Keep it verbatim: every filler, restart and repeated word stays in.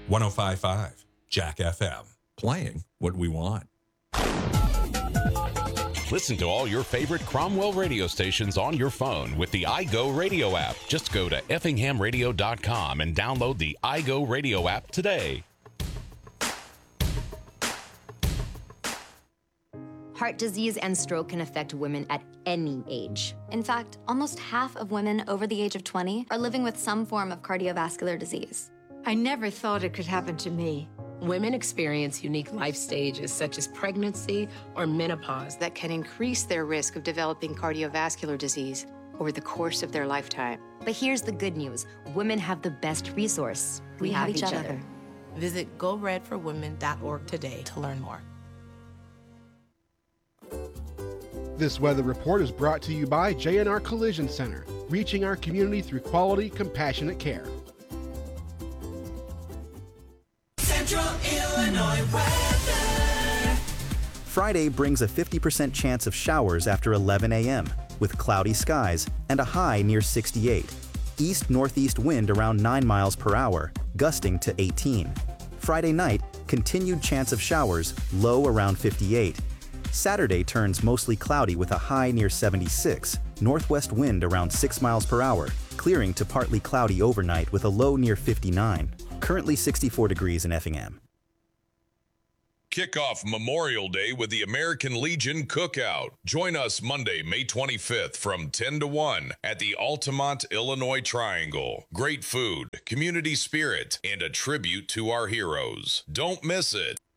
one oh five point five Jack F M. Playing what we want. Listen to all your favorite Cromwell radio stations on your phone with the iGo Radio app. Just go to effingham radio dot com and download the iGo Radio app today. Heart disease and stroke can affect women at any age. In fact, almost half of women over the age of twenty are living with some form of cardiovascular disease. I never thought it could happen to me. Women experience unique life stages such as pregnancy or menopause that can increase their risk of developing cardiovascular disease over the course of their lifetime. But here's the good news. Women have the best resource. We, we have, have each, each other. other. Visit go red for women dot org today to learn more. This weather report is brought to you by J N R Collision Center, reaching our community through quality, compassionate care. Central Illinois weather. Friday brings a fifty percent chance of showers after eleven a.m. with cloudy skies and a high near sixty-eight. East-northeast wind around nine miles per hour, gusting to eighteen. Friday night, continued chance of showers, low around fifty-eight. Saturday turns mostly cloudy with a high near seventy-six, northwest wind around six miles per hour, clearing to partly cloudy overnight with a low near fifty-nine. Currently sixty-four degrees in Effingham. Kick off Memorial Day with the American Legion Cookout. Join us Monday, May twenty-fifth from ten to one at the Altamont, Illinois Triangle. Great food, community spirit, and a tribute to our heroes. Don't miss it.